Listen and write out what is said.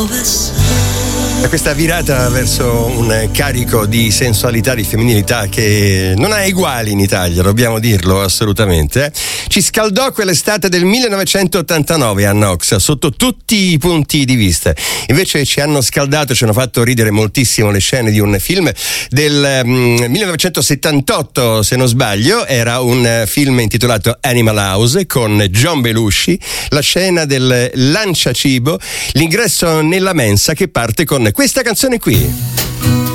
Questa virata verso un carico di sensualità, di femminilità che non ha eguali in Italia, dobbiamo dirlo assolutamente. Ci scaldò quell'estate del 1989 a Nox sotto tutti i punti di vista. Invece ci hanno scaldato, ci hanno fatto ridere moltissimo le scene di un film del 1978, se non sbaglio. Era un film intitolato Animal House con John Belushi, la scena del lanciacibo, l'ingresso nella mensa che parte con questa canzone qui.